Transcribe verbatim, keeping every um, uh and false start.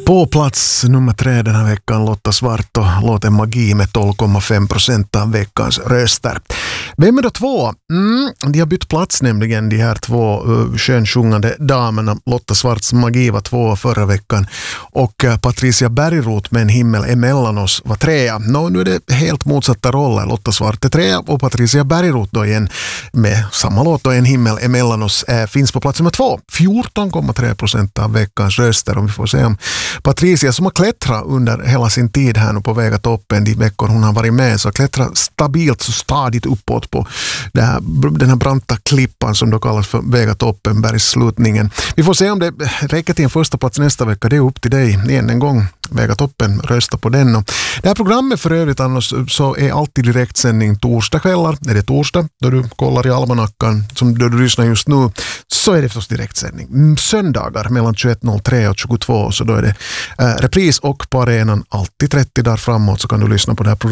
På plats nummer tre den här veckan Lotta Svart och låten Magi med tolv komma fem procent av veckans röster. Vem är då två? Mm, de har bytt plats nämligen, de här två uh, skönsjungande damerna. Lotta Svarts Magi var två förra veckan och uh, Patricia Bergroth med En himmel emellan oss var trea. Nå, nu är det helt motsatta roller. Lotta Svart är trea och Patricia Bergroth då igen med samma låt och En himmel emellan oss äh, finns på plats nummer två. fjorton komma tre procent av veckans röster, om vi får se om Patricia som har klättrat under hela sin tid här nu på Väga toppen, de veckor hon har varit med, så klättrat stabilt så stadigt uppåt på det här, den här branta klippan som då kallas för Väga toppen, bergslutningen. Vi får se om det räcker till en första plats nästa vecka, det är upp till dig igen en gång. Väga toppen, rösta på den. Och det här programmet för övrigt annars så är alltid direktsändning torsdagskvällar. Är det torsdag då du kollar i almanackan som då du lyssnar just nu, så är det förstås direktsändning. Söndagar mellan tjugoett noll tre och tjugotvå, så då är det eh, repris, och på arenan alltid trettio dagar framåt så kan du lyssna på det här programmet